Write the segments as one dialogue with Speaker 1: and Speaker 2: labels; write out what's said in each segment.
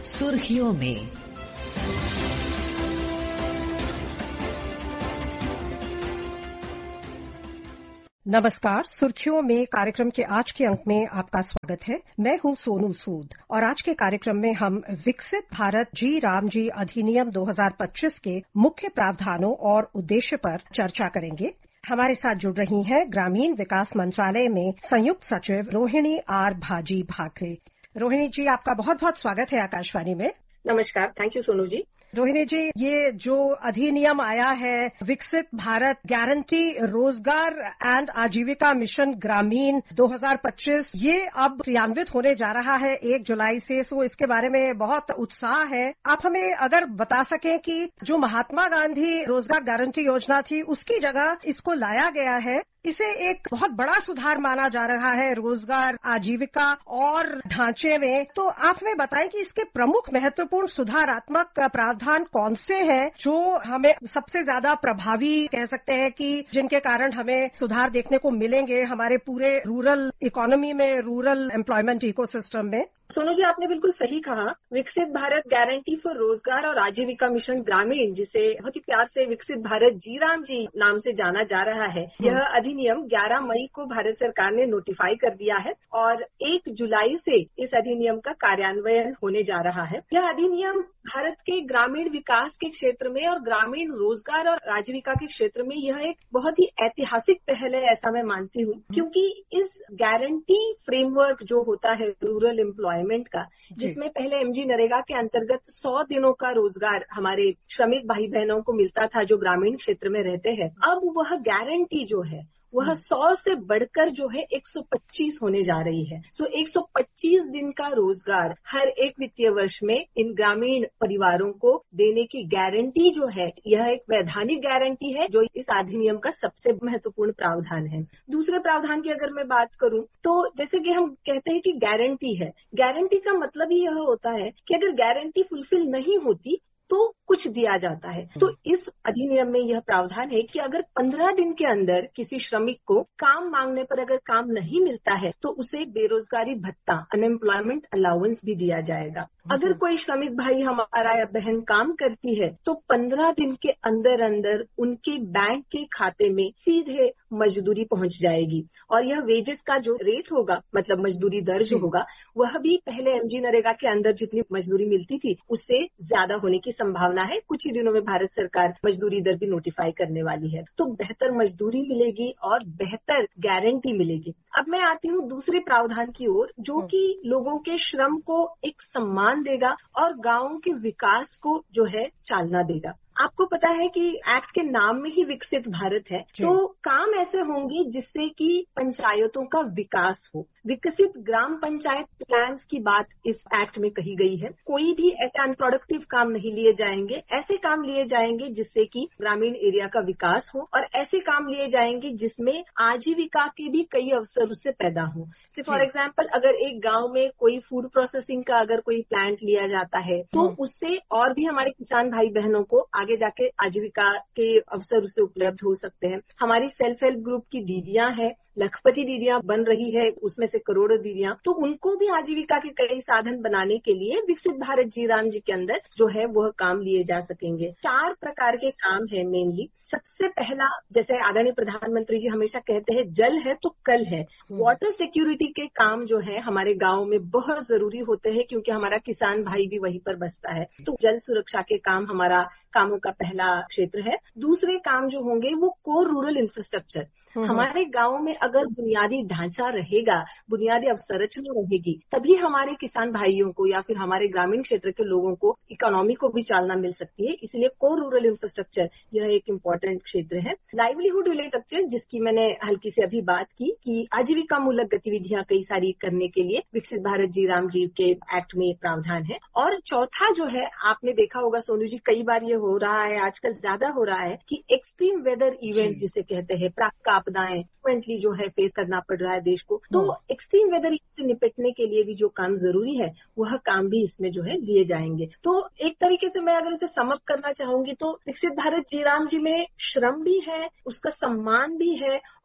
Speaker 1: सुर्खियों में।
Speaker 2: नमस्कार, सुर्खियों में कार्यक्रम के आज के अंक में आपका स्वागत है। मैं हूं सोनू सूद और आज के कार्यक्रम में हम विकसित भारत जी राम जी अधिनियम 2025 के मुख्य प्रावधानों और उद्देश्य पर चर्चा करेंगे। हमारे साथ जुड़ रही हैं ग्रामीण विकास मंत्रालय में संयुक्त सचिव रोहिणी आर भाजी भाकरे। रोहिणी जी, आपका बहुत बहुत स्वागत है आकाशवाणी में।
Speaker 3: नमस्कार, थैंक यू सोनू जी।
Speaker 2: रोहिणी जी, ये जो अधिनियम आया है विकसित भारत गारंटी रोजगार एंड आजीविका मिशन ग्रामीण 2025, ये अब क्रियान्वित होने जा रहा है 1 जुलाई से। सो इसके बारे में बहुत उत्साह है। आप हमें अगर बता सकें कि जो महात्मा गांधी रोजगार गारंटी योजना थी उसकी जगह इसको लाया गया है, इसे एक बहुत बड़ा सुधार माना जा रहा है रोजगार आजीविका और ढांचे में। तो आप हमें बताएं कि इसके प्रमुख महत्वपूर्ण सुधारात्मक प्रावधान कौन से हैं जो हमें सबसे ज्यादा प्रभावी कह सकते हैं कि जिनके कारण हमें सुधार देखने को मिलेंगे हमारे पूरे रूरल इकोनॉमी में, रूरल एम्प्लॉयमेंट इकोसिस्टम में।
Speaker 3: सोनू जी, आपने बिल्कुल सही कहा। विकसित भारत गारंटी फॉर रोजगार और आजीविका मिशन ग्रामीण, जिसे बहुत ही प्यार से विकसित भारत जी राम जी नाम से जाना जा रहा है, यह अधिनियम 11 मई को भारत सरकार ने नोटिफाई कर दिया है और 1 जुलाई से इस अधिनियम का कार्यान्वयन होने जा रहा है। यह अधिनियम भारत के ग्रामीण विकास के क्षेत्र में और ग्रामीण रोजगार और आजीविका के क्षेत्र में यह एक बहुत ही ऐतिहासिक पहल है, ऐसा मैं मानती हूँ, क्योंकि इस गारंटी फ्रेमवर्क जो होता है रूरल एम्प्लॉयमेंट का, जिसमें पहले एमजी नरेगा के अंतर्गत 100 दिनों का रोजगार हमारे श्रमिक भाई बहनों को मिलता था जो ग्रामीण क्षेत्र में रहते हैं, अब वह गारंटी जो है वह 100 से बढ़कर जो है 125 होने जा रही है। सो 125 दिन का रोजगार हर एक वित्तीय वर्ष में इन ग्रामीण परिवारों को देने की गारंटी जो है, यह एक वैधानिक गारंटी है जो इस अधिनियम का सबसे महत्वपूर्ण प्रावधान है। दूसरे प्रावधान की अगर मैं बात करूं तो जैसे कि हम कहते हैं कि गारंटी है, गारंटी का मतलब ही यह होता है कि अगर गारंटी फुलफिल नहीं होती तो कुछ दिया जाता है। तो इस अधिनियम में यह प्रावधान है कि अगर 15 दिन के अंदर किसी श्रमिक को काम मांगने पर अगर काम नहीं मिलता है तो उसे बेरोजगारी भत्ता, अनएम्प्लॉयमेंट अलाउंस भी दिया जाएगा। अगर कोई श्रमिक भाई हमारा या बहन काम करती है तो 15 दिन के अंदर अंदर उनके बैंक के खाते में सीधे मजदूरी पहुंच जाएगी और यह वेजेस का जो रेट होगा, मतलब मजदूरी दर जो होगा, वह भी पहले एमजी नरेगा के अंदर जितनी मजदूरी मिलती थी उससे ज्यादा होने की संभावना है। कुछ ही दिनों में भारत सरकार मजदूरी दर भी नोटिफाई करने वाली है, तो बेहतर मजदूरी मिलेगी और बेहतर गारंटी मिलेगी। अब मैं आती हूँ दूसरे प्रावधान की ओर, जो कि लोगों के श्रम को एक सम्मान देगा और गांवों के विकास को जो है चालना देगा। आपको पता है कि एक्ट के नाम में ही विकसित भारत है, तो काम ऐसे होंगे जिससे कि पंचायतों का विकास हो। विकसित ग्राम पंचायत प्लान्स की बात इस एक्ट में कही गई है। कोई भी ऐसे अनप्रोडक्टिव काम नहीं लिए जाएंगे, ऐसे काम लिए जाएंगे जिससे कि ग्रामीण एरिया का विकास हो और ऐसे काम लिए जाएंगे जिसमें आजीविका के भी कई अवसर उससे पैदा हो। फॉर एग्जाम्पल, अगर एक गांव में कोई फूड प्रोसेसिंग का अगर कोई प्लांट लिया जाता है तो उससे और भी हमारे किसान भाई बहनों को आगे जाके आजीविका के अवसर उसे उपलब्ध हो सकते हैं। हमारी सेल्फ हेल्प ग्रुप की दीदियां हैं, लखपति दीदियां बन रही है, उसमें से करोड़ों दीदियां, तो उनको भी आजीविका के कई साधन बनाने के लिए विकसित भारत जी राम जी के अंदर जो है वह काम लिए जा सकेंगे। 4 प्रकार के काम है मेनली। सबसे पहला, जैसे आदरणीय प्रधानमंत्री जी हमेशा कहते हैं, जल है तो कल है। वाटर सिक्योरिटी के काम जो है हमारे गांव में बहुत जरूरी होते हैं, क्योंकि हमारा किसान भाई भी वहीं पर बसता है। तो जल सुरक्षा के काम हमारा कामों का पहला क्षेत्र है। दूसरे काम जो होंगे वो कोर रूरल इंफ्रास्ट्रक्चर। हमारे गांव में अगर बुनियादी ढांचा रहेगा, बुनियादी अवसंरचना रहेगी, तभी हमारे किसान भाइयों को या फिर हमारे ग्रामीण क्षेत्र के लोगों को, इकोनॉमी को भी चालना मिल सकती है। इसलिए कोर रूरल इंफ्रास्ट्रक्चर यह एक इम्पोर्टेंट क्षेत्र है। लाइवलीहुड रिलेटेड स्ट्रक्चर, जिसकी मैंने हल्की से अभी बात की कि आजीविका मूलक गतिविधियां कई सारी करने के लिए विकसित भारत जी राम जी के एक्ट में प्रावधान है। और चौथा जो है, आपने देखा होगा सोनू जी, कई बार ये हो रहा है, आजकल ज्यादा हो रहा है कि एक्सट्रीम वेदर इवेंट्स जिसे कहते हैं, प्राकृतिक आपदाएं फ्रिक्वेंटली जो है फेस करना पड़ रहा है देश को, तो एक्सट्रीम वेदर से निपटने के लिए भी जो काम जरूरी है वह काम भी इसमें जो है लिए जाएंगे। तो एक तरीके से मैं अगर इसे समअप करना चाहूंगी तो विकसित भारत जी राम जी में श्रम भी है, उसका सम्मान भी है और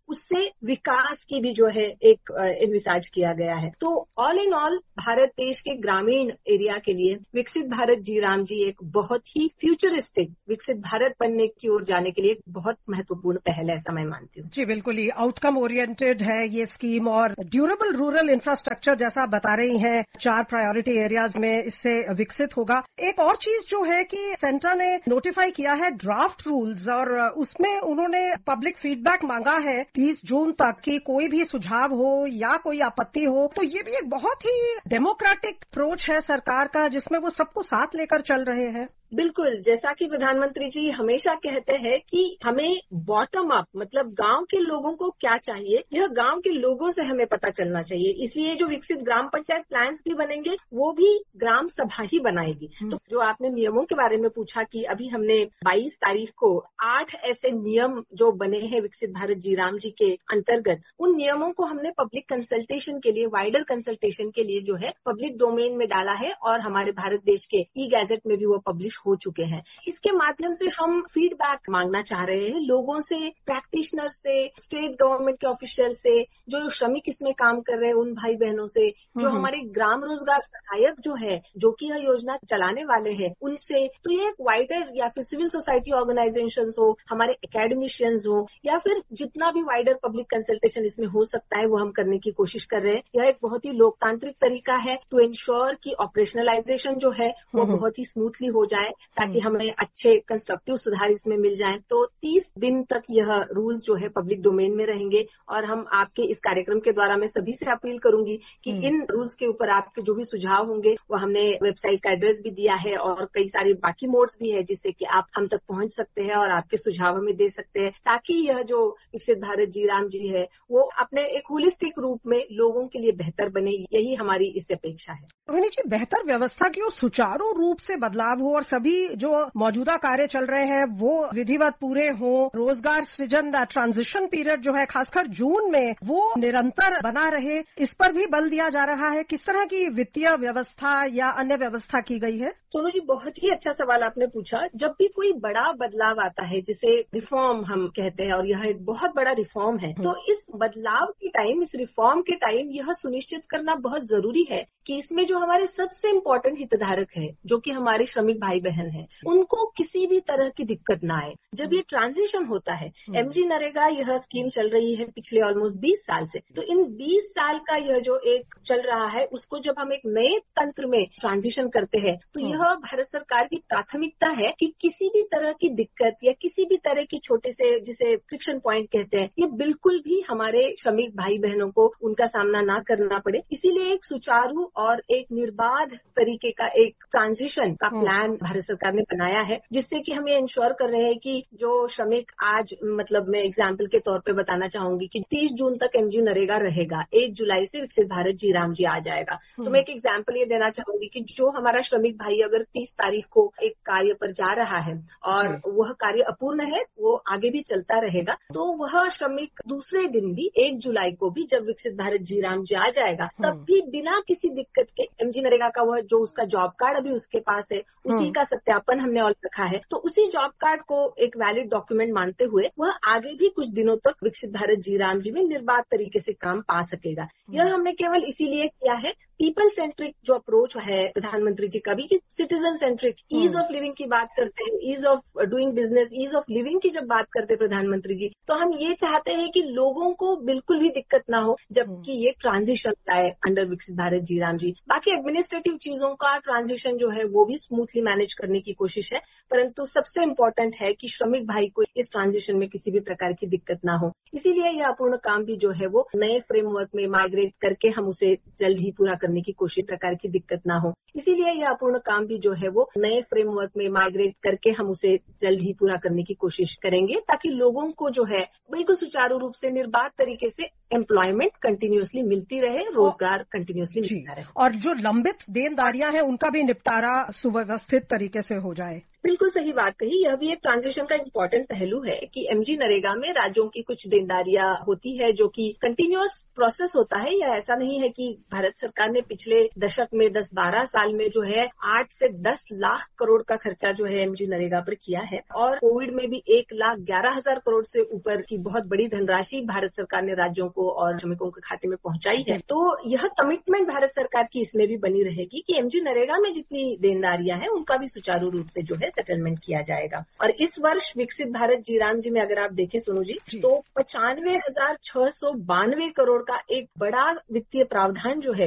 Speaker 3: उससे विकास की भी जो है एक एनविसाज किया गया है। तो ऑल इन ऑल भारत देश के ग्रामीण एरिया के लिए विकसित भारत जी राम जी एक बहुत ही फ्यूचरिस्टिक विकसित भारत बनने की ओर जाने के लिए एक बहुत महत्वपूर्ण पहल है, ऐसा मैं मानती हूँ।
Speaker 2: जी बिल्कुल ही आउटकम ओरिएंटेड है ये स्कीम और ड्यूरेबल रूरल इंफ्रास्ट्रक्चर जैसा आप बता रही हैं 4 प्रायोरिटी एरियाज में इससे विकसित होगा। एक और चीज जो है कि सेंटर ने नोटिफाई किया है ड्राफ्ट रूल्स और उसमें उन्होंने पब्लिक फीडबैक मांगा है 30 जून तक कि कोई भी सुझाव हो या कोई आपत्ति हो। तो ये भी एक बहुत ही डेमोक्रेटिक अप्रोच है सरकार का जिसमें वो सबको साथ लेकर चल रहे हैं।
Speaker 3: बिल्कुल, जैसा कि प्रधानमंत्री जी हमेशा कहते हैं कि हमें बॉटम अप मतलब गांव के लोगों को क्या चाहिए यह गांव के लोगों से हमें पता चलना चाहिए। इसलिए जो विकसित ग्राम पंचायत प्लान्स भी बनेंगे वो भी ग्राम सभा ही बनाएगी। तो जो आपने नियमों के बारे में पूछा कि अभी हमने 22 तारीख को 8 ऐसे नियम जो बने हैं विकसित भारत जी राम जी के अंतर्गत, उन नियमों को हमने पब्लिक कंसल्टेशन के लिए वाइडर कंसल्टेशन के लिए जो है पब्लिक डोमेन में डाला है और हमारे भारत देश के ई गैजेट में भी वो पब्लिश हो चुके हैं। इसके माध्यम से हम फीडबैक मांगना चाह रहे हैं लोगों से, प्रैक्टिशनर से, स्टेट गवर्नमेंट के ऑफिशियल से, जो श्रमिक इसमें काम कर रहे हैं उन भाई बहनों से, जो हमारे ग्राम रोजगार सहायक जो है जो कि यह योजना चलाने वाले हैं उनसे। तो ये एक वाइडर या फिर सिविल सोसाइटी ऑर्गेनाइजेशन हो, हमारे एकेडमिशियंस हो या फिर जितना भी वाइडर पब्लिक कंसल्टेशन इसमें हो सकता है वो हम करने की कोशिश कर रहे हैं। यह एक बहुत ही लोकतांत्रिक तरीका है टू इंश्योर कि ऑपरेशनलाइजेशन जो है वो बहुत ही स्मूथली हो जाए ताकि हमें अच्छे कंस्ट्रक्टिव सुधार इसमें मिल जाएं। तो 30 दिन तक यह रूल्स जो है पब्लिक डोमेन में रहेंगे और हम आपके इस कार्यक्रम के द्वारा मैं सभी से अपील करूंगी कि इन रूल्स के ऊपर आपके जो भी सुझाव होंगे वो हमने वेबसाइट का एड्रेस भी दिया है और कई सारे बाकी मोड्स भी है जिससे कि आप हम तक पहुंच सकते हैं और आपके सुझाव हमें दे सकते हैं ताकि यह जो विकसित भारत जी राम जी है वो अपने एक होलिस्टिक रूप में लोगों के लिए बेहतर बने, यही हमारी इससे अपेक्षा है।
Speaker 2: रोहिणी जी, बेहतर व्यवस्था की और सुचारू रूप से बदलाव हो और सभी जो मौजूदा कार्य चल रहे हैं वो विधिवत पूरे हों, रोजगार सृजन ट्रांजिशन पीरियड जो है खासकर जून में वो निरंतर बना रहे, इस पर भी बल दिया जा रहा है। किस तरह की वित्तीय व्यवस्था या अन्य व्यवस्था की गई है?
Speaker 3: सोनू जी, बहुत ही अच्छा सवाल आपने पूछा। जब भी कोई बड़ा बदलाव आता है जिसे रिफॉर्म हम कहते हैं और यह एक बहुत बड़ा रिफॉर्म है, तो इस बदलाव के टाइम, इस रिफॉर्म के टाइम यह सुनिश्चित करना बहुत जरूरी है कि इसमें जो हमारे सबसे इम्पोर्टेंट हितधारक है जो कि हमारे श्रमिक भाई बहन हैं, उनको किसी भी तरह की दिक्कत ना आए। जब ये ट्रांजिशन होता है, एमजी नरेगा यह स्कीम चल रही है पिछले ऑलमोस्ट 20 साल से, तो इन 20 साल का यह जो एक चल रहा है उसको जब हम एक नए तंत्र में ट्रांजिशन करते हैं तो यह भारत सरकार की प्राथमिकता है कि किसी भी तरह की दिक्कत या किसी भी तरह की छोटे से जिसे फ्रिक्शन पॉइंट कहते हैं ये बिल्कुल भी हमारे श्रमिक भाई बहनों को उनका सामना ना करना पड़े। इसीलिए एक सुचारू और एक निर्बाध तरीके का एक ट्रांजिशन का प्लान भारत सरकार ने बनाया है जिससे कि हम ये इंश्योर कर रहे हैं कि जो श्रमिक आज मतलब मैं एग्जाम्पल के तौर पे बताना चाहूंगी कि 30 जून तक एमजी नरेगा रहेगा, 1 जुलाई से विकसित भारत जी राम जी आ जाएगा। तो मैं एक एग्जाम्पल ये देना चाहूंगी कि जो हमारा श्रमिक भाई अगर 30 तारीख को एक कार्य पर जा रहा है और वह कार्य अपूर्ण है, वो आगे भी चलता रहेगा, तो वह श्रमिक दूसरे दिन भी 1 जुलाई को भी जब विकसित भारत जी राम जी आ जाएगा तब भी बिना किसी दिक्कत के एमजी नरेगा का वह जो उसका जॉब कार्ड अभी उसके पास है उसी का सत्यापन हमने और रखा है, तो उसी जॉब कार्ड को एक वैलिड डॉक्यूमेंट मानते हुए वह आगे भी कुछ दिनों तक विकसित भारत जी राम जी में निर्बाध तरीके से काम पा सकेगा। यह हमने केवल इसीलिए किया है, पीपल सेंट्रिक जो अप्रोच है प्रधानमंत्री जी का भी कि citizen centric ease of living की बात करते हैं, ease of doing business, ease of living की जब बात करते हैं प्रधानमंत्री जी, तो हम ये चाहते हैं कि लोगों को बिल्कुल भी दिक्कत ना हो जबकि ये ट्रांजिशन आए अंडर विकसित भारत जी राम जी। बाकी एडमिनिस्ट्रेटिव चीजों का ट्रांजिशन जो है वो भी स्मूथली मैनेज करने की कोशिश है, परंतु सबसे इम्पोर्टेंट है कि श्रमिक भाई को इस ट्रांजिशन में किसी भी प्रकार की दिक्कत ना हो। इसीलिए यह अपूर्ण काम भी जो है वो नए फ्रेमवर्क में माइग्रेट करके हम उसे जल्द ही पूरा करने की कोशिश, प्रकार की दिक्कत ना हो। इसीलिए यह अपूर्ण काम भी जो है वो नए फ्रेमवर्क में माइग्रेट करके हम उसे जल्द ही पूरा करने की कोशिश करेंगे ताकि लोगों को जो है बिल्कुल सुचारू रूप से निर्बाध तरीके से एम्प्लॉयमेंट कंटिन्यूअसली मिलती रहे, रोजगार कंटिन्यूअसली मिलता रहे
Speaker 2: और जो लंबित देनदारियां हैं उनका भी निपटारा सुव्यवस्थित तरीके से हो जाए।
Speaker 3: बिल्कुल सही बात कही। यह भी एक ट्रांजिशन का इम्पोर्टेंट पहलू है कि एमजी नरेगा में राज्यों की कुछ देनदारियां होती है जो कि कंटिन्यूअस प्रोसेस होता है। यह ऐसा नहीं है कि भारत सरकार ने पिछले दशक में 10-12 साल में जो है 8 से 10 लाख करोड़ का खर्चा जो है एमजी नरेगा पर किया है और कोविड में भी 1,11,000 करोड़ से ऊपर की बहुत बड़ी धनराशि भारत सरकार ने राज्यों को और श्रमिकों के खाते में पहुंचाई है। तो यह कमिटमेंट भारत सरकार की इसमें भी बनी रहेगी कि एमजी नरेगा में जितनी देनदारियां हैं उनका भी सुचारू रूप से जो है सेटलमेंट किया जाएगा। और इस वर्ष विकसित भारत जीराम जी में अगर आप देखें सोनू जी तो 95,692 करोड़ का एक बड़ा वित्तीय प्रावधान जो है